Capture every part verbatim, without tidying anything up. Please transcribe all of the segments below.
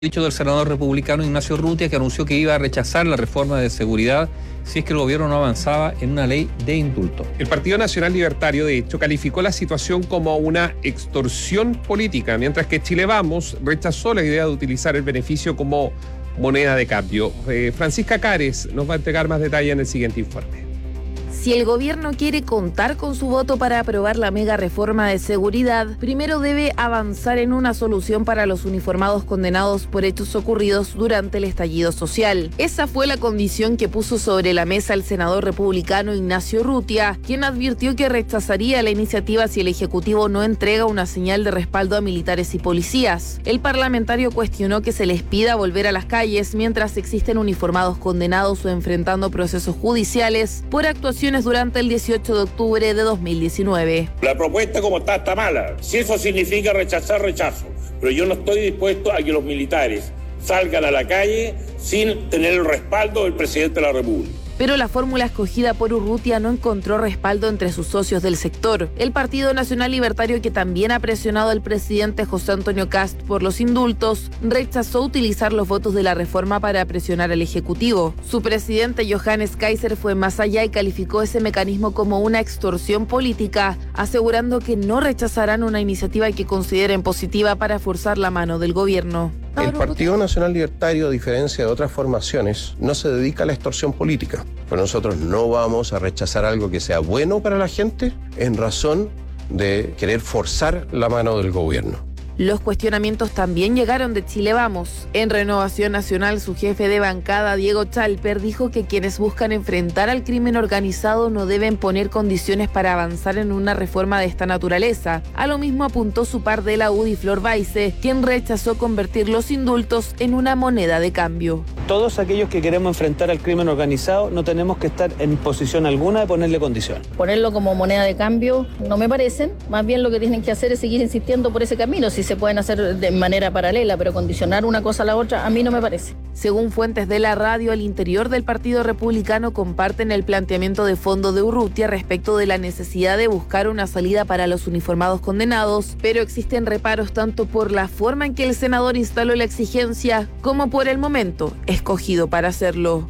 Dicho del senador republicano Ignacio Urrutia, que anunció que iba a rechazar la reforma de seguridad si es que el gobierno no avanzaba en una ley de indulto. El Partido Nacional Libertario, de hecho, calificó la situación como una extorsión política, mientras que Chile Vamos rechazó la idea de utilizar el beneficio como moneda de cambio. Eh, Francisca Cares nos va a entregar más detalle en el siguiente informe. Si el gobierno quiere contar con su voto para aprobar la mega reforma de seguridad, primero debe avanzar en una solución para los uniformados condenados por hechos ocurridos durante el estallido social. Esa fue la condición que puso sobre la mesa el senador republicano Ignacio Urrutia, quien advirtió que rechazaría la iniciativa si el Ejecutivo no entrega una señal de respaldo a militares y policías. El parlamentario cuestionó que se les pida volver a las calles mientras existen uniformados condenados o enfrentando procesos judiciales por actuaciones durante el dieciocho de octubre de dos mil diecinueve. La propuesta como está, está mala. Si eso significa rechazar, rechazo. Pero yo no estoy dispuesto a que los militares salgan a la calle sin tener el respaldo del presidente de la República. Pero la fórmula escogida por Urrutia no encontró respaldo entre sus socios del sector. El Partido Nacional Libertario, que también ha presionado al presidente José Antonio Kast por los indultos, rechazó utilizar los votos de la reforma para presionar al Ejecutivo. Su presidente Johannes Kaiser fue más allá y calificó ese mecanismo como una extorsión política, asegurando que no rechazarán una iniciativa que consideren positiva para forzar la mano del gobierno. El Partido Nacional Libertario, a diferencia de otras formaciones, no se dedica a la extorsión política. Pero nosotros no vamos a rechazar algo que sea bueno para la gente en razón de querer forzar la mano del gobierno. Los cuestionamientos también llegaron de Chile Vamos. En Renovación Nacional, su jefe de bancada, Diego Chalper, dijo que quienes buscan enfrentar al crimen organizado no deben poner condiciones para avanzar en una reforma de esta naturaleza. A lo mismo apuntó su par de la U D I, Flor Baize, quien rechazó convertir los indultos en una moneda de cambio. Todos aquellos que queremos enfrentar al crimen organizado no tenemos que estar en posición alguna de ponerle condiciones. Ponerlo como moneda de cambio no me parecen. Más bien lo que tienen que hacer es seguir insistiendo por ese camino. Si se pueden hacer de manera paralela, pero condicionar una cosa a la otra a mí no me parece. Según fuentes de la radio, al interior del Partido Republicano comparten el planteamiento de fondo de Urrutia respecto de la necesidad de buscar una salida para los uniformados condenados, pero existen reparos tanto por la forma en que el senador instaló la exigencia como por el momento escogido para hacerlo.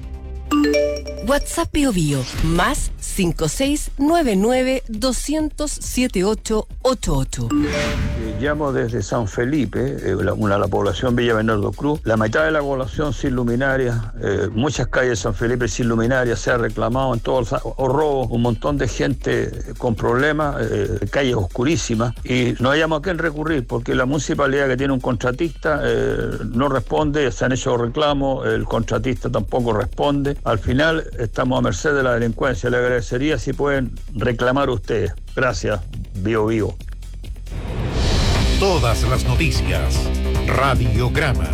WhatsApp Bio Bio, más cinco seis nueve nueve dos cero cero siete ocho ocho ocho. Llamo desde San Felipe, eh, la, una, la población Villa Bernardo Cruz. La mitad de la población sin luminaria, eh, muchas calles de San Felipe sin luminaria, se ha reclamado en todos los o robos, un montón de gente con problemas, eh, calles oscurísimas, y no hayamos a quién recurrir porque la municipalidad, que tiene un contratista, eh, no responde, se han hecho reclamos, el contratista tampoco responde. Al final estamos a merced de la delincuencia. Le agradecería si pueden reclamar ustedes. Gracias, Bio Bio. Todas las noticias. Radiograma.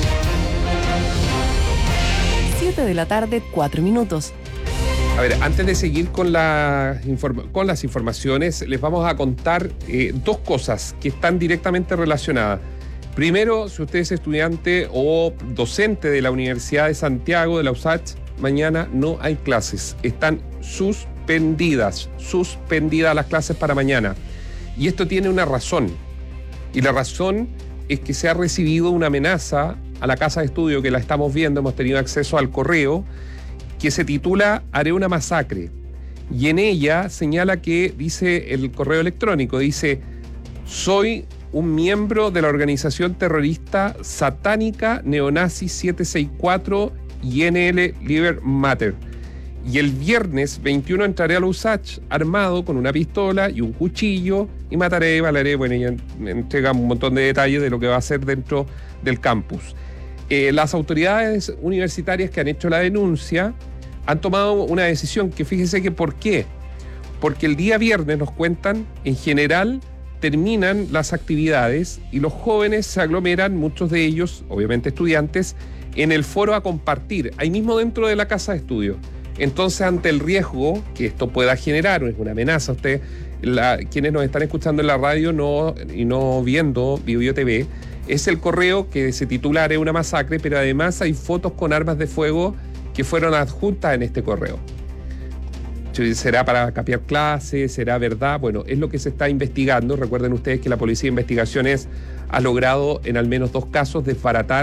siete de la tarde, cuatro minutos. A ver, antes de seguir con, la inform- con las informaciones, les vamos a contar eh, dos cosas que están directamente relacionadas. Primero, si usted es estudiante o docente de la Universidad de Santiago, de la U S A C, mañana no hay clases. Están suspendidas, suspendidas las clases para mañana. Y esto tiene una razón. Y la razón es que se ha recibido una amenaza a la casa de estudio, que la estamos viendo, hemos tenido acceso al correo, que se titula Haré una masacre. Y en ella señala que, dice el correo electrónico, dice: soy un miembro de la organización terrorista satánica neonazi setecientos sesenta y cuatro I N L Liber Matter. Y el viernes veintiuno entraré a la U S A C armado con una pistola y un cuchillo y mataré, valeré. Bueno, ella entrega un montón de detalles de lo que va a hacer dentro del campus. Eh, las autoridades universitarias que han hecho la denuncia han tomado una decisión que, fíjese que ¿por qué? Porque el día viernes, nos cuentan, en general terminan las actividades y los jóvenes se aglomeran, muchos de ellos, obviamente estudiantes, en el foro a compartir, ahí mismo dentro de la casa de estudio. Entonces, ante el riesgo que esto pueda generar, es una amenaza, usted, la, quienes nos están escuchando en la radio no, y no viendo Bio Bio T V, es el correo que se titula Haré una masacre, pero además hay fotos con armas de fuego que fueron adjuntas en este correo. ¿Será para capear clases? ¿Será verdad? Bueno, es lo que se está investigando. Recuerden ustedes que la Policía de Investigaciones ha logrado en al menos dos casos desbaratar